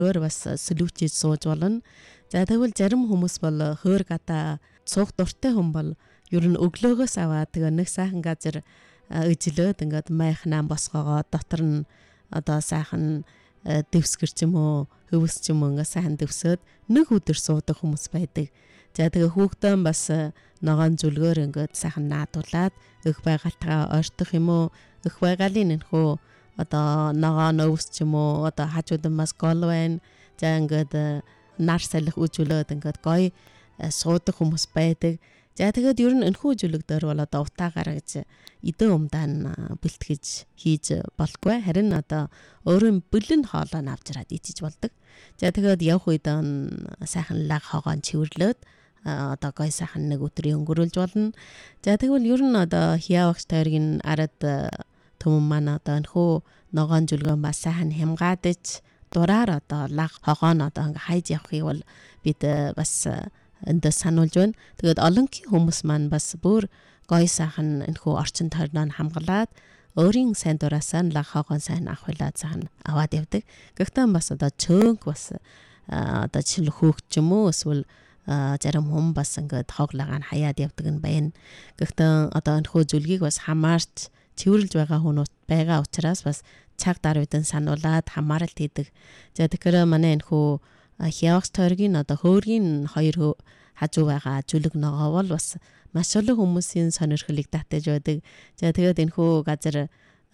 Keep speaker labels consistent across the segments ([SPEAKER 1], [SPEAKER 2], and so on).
[SPEAKER 1] өөр бас солиучиж сууж болно. За тэгвэл зарим хүмүүс бол хөөр гадаа цуух дуртай хүн бол ер нь өглөөгөөс аваад тэгээ нэг сайхан газар ижлээд ингээд майхнаа босгоогоо дотор нь одоо сайхан дэвсгэр ч юм уу хөвс ч юм уу ингээд сайхан дэвсөөд нэг өдөр суудаг хүмүүс байдаг. За тэгээ хүүхдэн бас ногоон зүлгөөр ингээд сайхан наадуулаад өх байгальтайгаа ойртох юм уу өх байгалийн нөхөө одоо ногоон өвс ч юм уу одоо хажуудан бас гол байна. За ингээд нар салхи үжүүлээд ингээд гоё суудаг хүмүүс байдаг. За тэгээд ер нь энэхүү жүлэгдөр бол одоо утаагаар гэж эдэн умдаан бэлтгэж хийж болгүй. Харин одоо өөрийн бэлэн хоолоо авч ираад ичиж болдог. За тэгээд явх үед сайхан лаг хогоон чивэрлээд одоо гоё сайхан нэг өдрийн өнгөрүүлж болно. За тэгвэл ер нь одоо хиавагч тойргийн арад төмөн маань одоо энэхүү ногоон жүлгөн бас сайхан хямгаадаж дураар одоо лаг хогоон одоо ингээ хайж явахыг бол бид бас энд сануулж байна. Тэгээд олонгийн хүмүүс маань бас бүр гоё сайхан энэхүү орчин тойрноо хамгаалаад өөрийн сайн дураасаа лаг хогоон сайн авахлаа сайхан аваад явдаг. Гэхдээ бас одоо чөөнг бас одоо жишээл хөөгч юм уу эсвэл зарим хүн бас ингээд хоглогаан хаяад явдаг нь байна. Гэхдээ одоо энэхүү зүлгийг бас хамаарч цэвэрлж байгаа хүмүүс байгаа учраас бас цаг даруйдан сануулад хамааралт хийдэг. За тэгэхээр манай энэхүү хиавагч тойргийн одоо хөөргийн хоёр хажуу байгаа жүлэг ногоо бол бас маш олон хүмүүсийн сонирхлыг татаж байдаг. За тэгээд энэхүү газар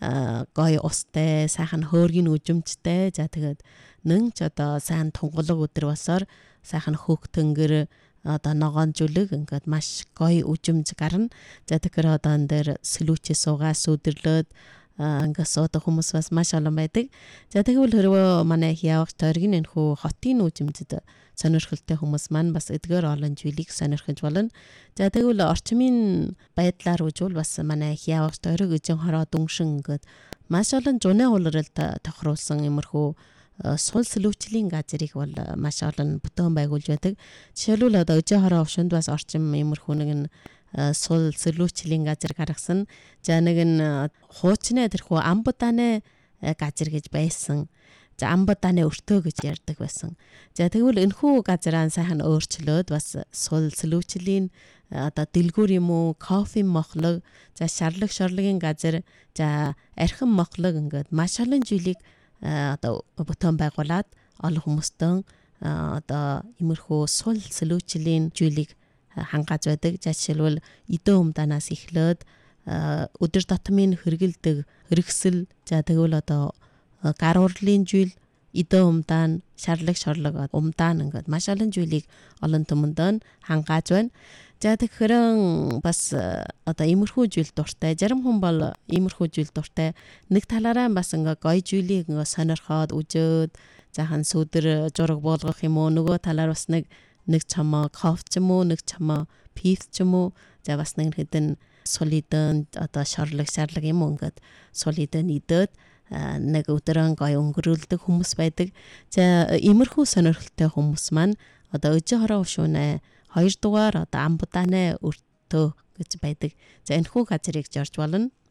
[SPEAKER 1] гоё устай, сайхан хөөргийн үжимжтэй. За тэгээд нэн ч одоо сайн тунгалаг өдр басаар сайхан хөөгтөнгөр одоо ногоон жүлэг ингээд маш гоё үжимж гарна. За тэгэхээр одоо энэ дээр сэлүүчээ суугаас өдөрлөөд ингээд суудаг хүмүүс бас маш олон байдаг. За тэгвэл хэрвээ манай хиавагч тойргийн энэхүү хотын үжимжид сонирхолтой хүмүүс маань бас эдгээр олон зүйлийг сонирхож болно. За тэгвэл орчмын байдлаар үжвэл бас манай хиавагч тойрог эжин хороо дүншин ингээд маш олон зуны улиралд тохируулсан иймэрхүү сул сэлүүчлийн газрыг бол маш олон бүтээн байгуулж байдаг. Жишээлбэл одоо эжин хороо өвшөнд бас орчим иймэрхүү нэгэн сул сэлүүчлийн газар гаргасан. За нэг нь хуучны тэрхүү амбудааны газар гэж байсан. За амбудааны өртөө гэж ярьдаг байсан. За тэгвэл энэхүү газараа сайхан өөрчлөөд бас сул сэлүүчлийн одоо дэлгүүр юм уу, кофе мохлог, за шарлаг шорлогийн газар, за архин мохлог ингээд маш олон зүйлийг одоо бүтээн байгуулад олон хүмүүстэн одоо иймэрхүү сул сэлүүчлийн зүйлийг хангааж байдаг. За жишээлбэл эдэн умдаанаас эхлээд өдөр тутмын хэрэгэлдэг хэрэгсэл, за тэгвэл одоо гар урлын зүйл, эдэн умдаан, шарлаг шорлог умдаан ингээд маш олон зүйлийг олон түмэндээ хангааж байна. За тэгэхээр бас одоо иймэрхүү зүйл дуртай. Зарим хүн бол иймэрхүү зүйл дуртай. Нэг талаараа бас ингээ гоё зүйлийг ингээ сонирхоод үжөөд заахан сүдэр зураг болгох юм уу. Нөгөө талаар бас нэг чамаа кофе ч юм уу, нэг чамаа пив ч юм уу. За бас нэг хэдэн сулидэн одоо шорлог шарлаг юм уу ингээд сулидэн идээд нэг өдрөө гоё өнгөрүүлдэг хүмүүс байдаг. За иймэрхүү сонирхолтой хүмүүс маань одоо эжин хороо өвшөөнэ 2 дугаар одоо амбудааны өртөө гэж байдаг. За энэхүү газрыг зорж болно.